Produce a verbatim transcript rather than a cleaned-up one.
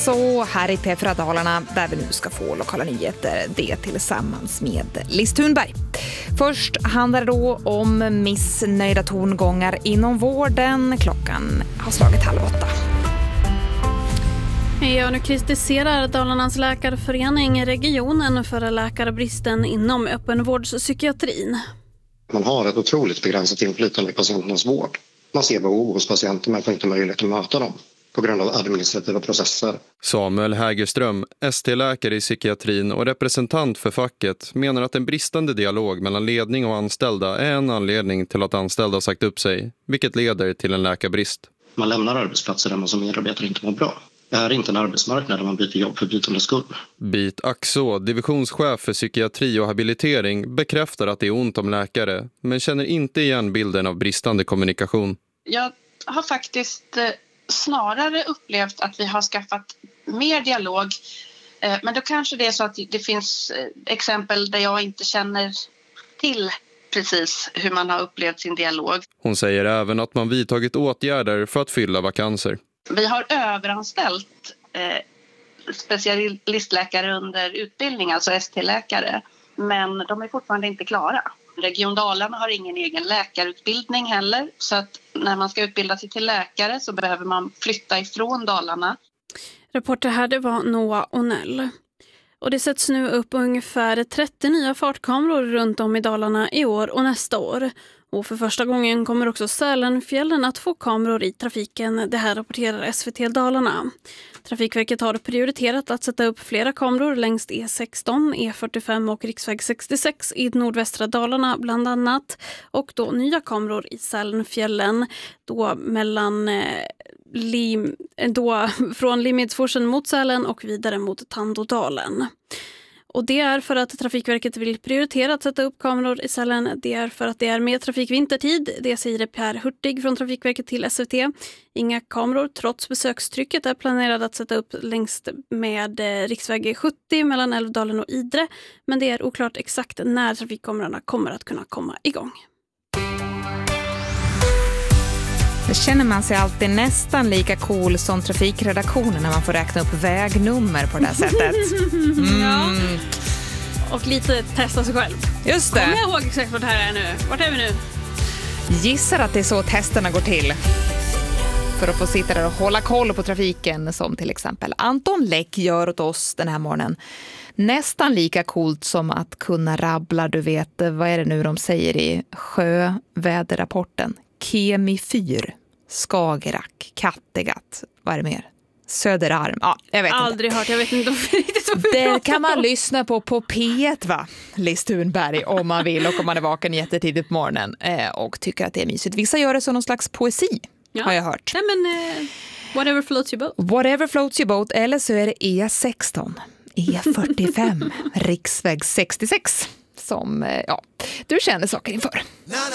Så här i P fyra Dalarna där vi nu ska få lokala nyheter, det tillsammans med Liz Thunberg. Först handlar det då om missnöjda tongångar inom vården. Klockan har slagit halv åtta. Ja, nu kritiserar Dalarnas läkarförening regionen för läkarbristen inom öppenvårdspsykiatrin. Man har ett otroligt begränsat inflytande i patienternas vård. Man ser behov hos patienter men får inte möjlighet att möta dem på grund av administrativa processer. Samuel Hägerström, S T-läkare i psykiatrin och representant för facket, menar att en bristande dialog mellan ledning och anställda är en anledning till att anställda sagt upp sig, vilket leder till en läkarbrist. Man lämnar arbetsplatser där man som medarbetare inte mår bra. Det här är inte en arbetsmarknad där man byter jobb för bytande skull. Bit Axå, divisionschef för psykiatri och habilitering, bekräftar att det är ont om läkare, men känner inte igen bilden av bristande kommunikation. Jag har faktiskt eh, snarare upplevt att vi har skaffat mer dialog. Eh, men då kanske det är så att det finns eh, exempel där jag inte känner till precis hur man har upplevt sin dialog. Hon säger även att man vidtagit åtgärder för att fylla vakanser. Vi har överanställt eh, specialistläkare under utbildning, alltså S T-läkare. Men de är fortfarande inte klara. Region Dalarna har ingen egen läkarutbildning heller. Så att när man ska utbilda sig till läkare så behöver man flytta ifrån Dalarna. Reporter här, det var Noah Onell. Och det sätts nu upp ungefär trettio nya fartkameror runt om i Dalarna i år och nästa år. Och för första gången kommer också Sälenfjällen att få kameror i trafiken. Det här rapporterar S V T Dalarna. Trafikverket har prioriterat att sätta upp flera kameror längs E sexton, E fyrtiofem och riksväg sextiosex i nordvästra Dalarna bland annat. Och då nya kameror i Sälenfjällen då mellan eh, Lim, då från Limidsforsen mot Sälen och vidare mot Tandådalen. Och det är för att Trafikverket vill prioritera att sätta upp kameror i Sälen. Det är för att det är med trafikvintertid. Det säger Per Hurtig från Trafikverket till S V T. Inga kameror trots besökstrycket är planerade att sätta upp längst med riksväg sjuttio mellan Älvdalen och Idre. Men det är oklart exakt när trafikkamerorna kommer att kunna komma igång. Det känner man sig alltid nästan lika cool som trafikredaktionen när man får räkna upp vägnummer på det här sättet. Mm. Ja. Och lite testa sig själv. Just det. Kommer jag ihåg exakt vad det här är nu? Vart är vi nu? Gissar att det är så testerna går till. För att få sitta där och hålla koll på trafiken som till exempel Anton Läck gör åt oss den här morgonen. Nästan lika coolt som att kunna rabbla, du vet, vad är det nu de säger i sjöväderrapporten? Kemifyr, Skagerrak, Kattegatt, vad är det mer? Söderarm, ja, jag vet Aldrig inte. hört, jag vet inte riktigt vad vi Det kan man lyssna på på P ett, va? Liz Thunberg, om man vill och om man är vaken jättetidigt på morgonen eh, och tycker att det är mysigt. Vissa gör det som någon slags poesi, ja. Har jag hört. Nej, men eh, whatever floats your boat. Whatever floats your boat, eller så är det E sexton, E fyrtiofem, riksväg sextiosex som, eh, ja, du känner saker inför.